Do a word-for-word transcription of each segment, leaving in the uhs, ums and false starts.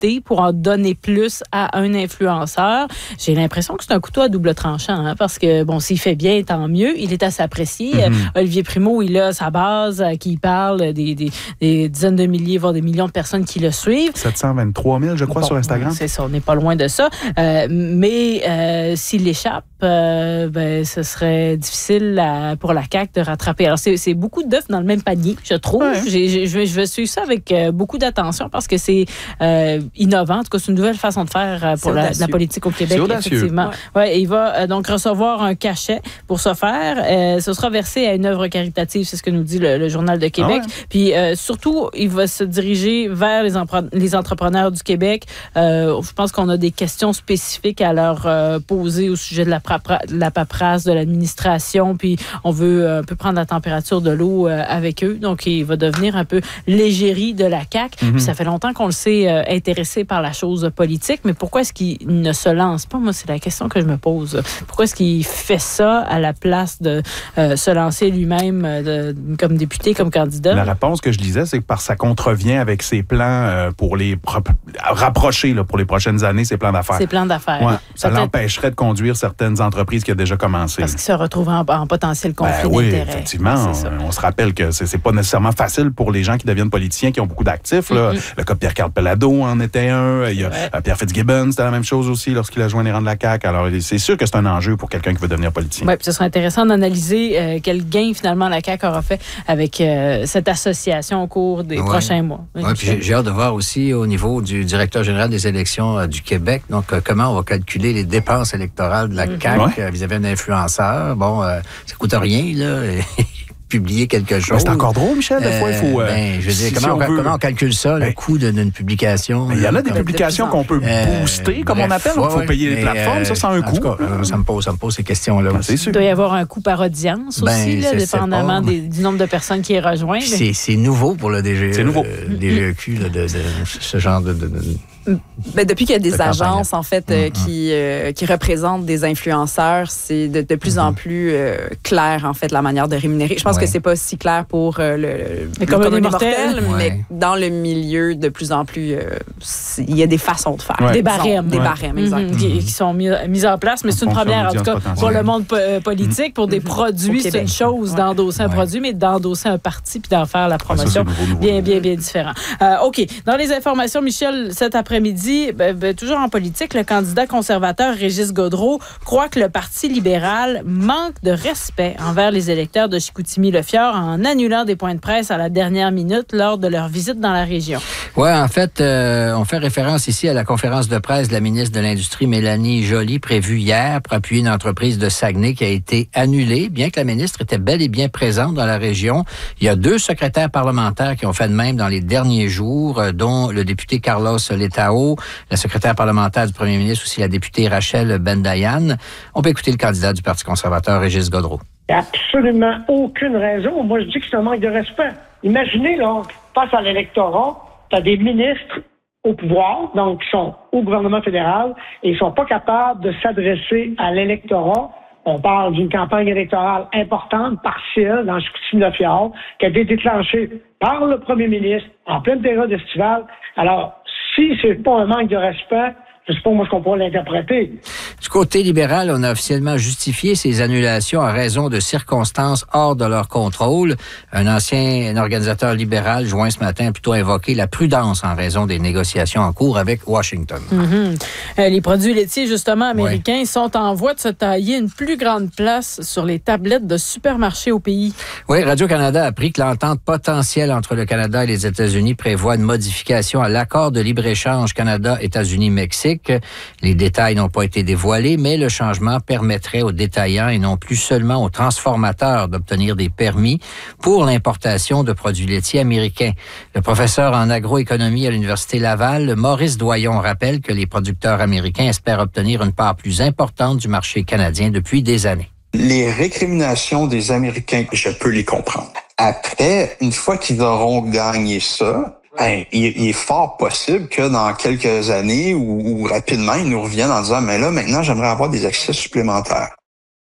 quitter pour en donner plus à un influenceur. J'ai l'impression que c'est un couteau à double tranchant, hein, parce que, bon, s'il fait bien, tant mieux. Il est à s'apprécier. Mm-hmm. Olivier Primo, il a sa base, euh, qui parle des, des, des dizaines de milliers, voire des millions de personnes qui le suivent. sept cent vingt-trois mille, je crois, bon, sur Instagram. C'est ça, on n'est pas loin de ça. Euh, mais euh, s'il échappe, euh, ben, ce serait difficile à, pour la C A Q de rattraper. Alors, c'est, c'est beaucoup d'œufs dans le même panier, je trouve. Ouais. J'ai, j'ai, je, vais, je vais suivre ça avec euh, beaucoup d'attention parce que c'est euh, innovant. En tout cas, c'est une nouvelle façon de faire euh, pour la, la politique au Québec. C'est audacieux. Effectivement. Ouais. Ouais, il va euh, donc recevoir un cachet pour ce faire. Euh, ce sera versé à une œuvre caritative, c'est ce que nous dit le, le Journal de Québec. Ah ouais. Puis euh, surtout, il va se diriger vers les, empr- les entrepreneurs du Québec. Euh, je pense qu'on a des questions spécifiques à leur euh, poser au sujet de la, papera- de la paperasse, de l'administration. Puis on veut un peu prendre la température de l'eau euh, avec eux. Donc, il va devenir un peu l'égérie de la C A Q. Mm-hmm. Puis ça fait longtemps qu'on le sait euh, intéressé par la chose politique, mais pourquoi est-ce qu'il ne se lance pas? Moi, c'est la question que je me pose. Pourquoi est-ce qu'il fait ça à la place de euh, se lancer lui-même euh, de, comme député, comme candidat? La réponse que je disais, c'est que parce que ça contrevient avec ses plans euh, pour les pro- rapprocher là, pour les prochaines années, ses plans d'affaires. Ses plans d'affaires. Ouais, ça Peut-être... l'empêcherait de conduire certaines entreprises qui ont déjà commencé. Parce qu'il se retrouve en, en potentiel conflit ben, oui, d'intérêts. Effectivement. On, on se rappelle que c'est, c'est pas nécessairement facile pour les gens qui deviennent politiciens, qui ont beaucoup d'actifs. Là. Mm-hmm. Le cas de Pierre-Carl Pellado en était un. Il y a ouais. Pierre Fitzgibbon, c'était la même chose aussi lorsqu'il a joint les rangs de la C A Q. Alors, c'est sûr que c'est un enjeu pour quelqu'un qui veut devenir politicien. Oui, ce serait intéressant d'analyser euh, quel gain, finalement, la C A Q aura fait avec euh, cette association au cours des ouais. prochains mois. Oui, puis j'ai, j'ai hâte de voir aussi au niveau du directeur général des élections euh, du Québec, donc euh, comment on va calculer les dépenses électorales de la mm-hmm. C A Q ouais. euh, vis-à-vis d'un influenceur. Bon, euh, ça coûte rien, là. Publier quelque chose. Mais c'est encore drôle, Michel, des fois, il faut... Euh, ben, je veux dire, si, comment, si on, on veut... comment on calcule ça, ben, le coût d'une publication? Il y en a des publications qu'on peut euh, booster, comme bref, on appelle, il ouais, faut payer les plateformes, euh, ça, ça a un coût. Cas, euh, ça, me pose, ça me pose ces questions-là. Ben, c'est sûr. Il doit y avoir un coût par audience aussi, ben, là, dépendamment des, du nombre de personnes qui est rejoint. Mais... C'est, c'est nouveau pour le D G E, c'est nouveau. Euh, D G E Q, là, de, de, ce genre de... de, de Ben, depuis qu'il y a des agences en fait euh, mm-hmm. qui euh, qui représentent des influenceurs, c'est de, de plus mm-hmm. en plus euh, clair en fait la manière de rémunérer. Je pense ouais. que c'est pas si clair pour euh, le, le commun des mortels, mortels, mais ouais. dans le milieu de plus en plus, euh, il y a des façons de faire, ouais. des barèmes, des ouais. barèmes, exactement, mm-hmm. qui, qui sont mis, mis en place. Mais c'est une première en tout cas pour le monde po- politique, pour des mm-hmm. produits, c'est une chose ouais. d'endosser un ouais. produit, mais d'endosser un parti puis d'en faire la promotion, ah, ça, nouveau, bien bien bien différent. Euh, ok, dans les informations, Michel, cet après-midi. Ben, ben, toujours en politique, le candidat conservateur Régis Gaudreault croit que le Parti libéral manque de respect envers les électeurs de Chicoutimi-Le-Fjord en annulant des points de presse à la dernière minute lors de leur visite dans la région. Oui, en fait, euh, on fait référence ici à la conférence de presse de la ministre de l'Industrie, Mélanie Joly, prévue hier pour appuyer une entreprise de Saguenay qui a été annulée, bien que la ministre était bel et bien présente dans la région. Il y a deux secrétaires parlementaires qui ont fait de même dans les derniers jours, dont le député Carlos Letao, la secrétaire parlementaire du premier ministre, aussi la députée Rachel Bendayan. On peut écouter le candidat du Parti conservateur, Régis Gaudreault. Il n'y a absolument aucune raison. Moi, je dis que c'est un manque de respect. Imaginez, là, face à l'électorat, tu as des ministres au pouvoir, donc qui sont au gouvernement fédéral, et ils ne sont pas capables de s'adresser à l'électorat. On parle d'une campagne électorale importante, partielle, dans Chicoutimi-Le-Fjord, qui a été déclenchée par le premier ministre en pleine période estivale. Alors, si c'est pas un manque de respect, je sais pas moi ce qu'on pourrait l'interpréter. Du côté libéral, on a officiellement justifié ces annulations à raison de circonstances hors de leur contrôle. Un ancien organisateur libéral joint ce matin a plutôt invoqué la prudence en raison des négociations en cours avec Washington. Mm-hmm. Euh, les produits laitiers, justement, américains, ouais. sont en voie de se tailler une plus grande place sur les tablettes de supermarchés au pays. Oui, Radio-Canada a appris que l'entente potentielle entre le Canada et les États-Unis prévoit une modification à l'accord de libre-échange Canada-États-Unis-Mexique. Les détails n'ont pas été dévoilés, mais le changement permettrait aux détaillants et non plus seulement aux transformateurs d'obtenir des permis pour l'importation de produits laitiers américains. Le professeur en agroéconomie à l'Université Laval, Maurice Doyon, rappelle que les producteurs américains espèrent obtenir une part plus importante du marché canadien depuis des années. Les récriminations des Américains, je peux les comprendre. Après, une fois qu'ils auront gagné ça, ben, il, il est fort possible que dans quelques années ou, ou rapidement, ils nous reviennent en disant « Mais là, maintenant, j'aimerais avoir des accès supplémentaires. »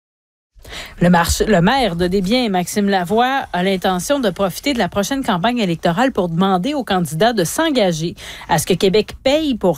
Le, marche, le maire de Desbiens, Maxime Lavoie, a l'intention de profiter de la prochaine campagne électorale pour demander aux candidats de s'engager à ce que Québec paye pour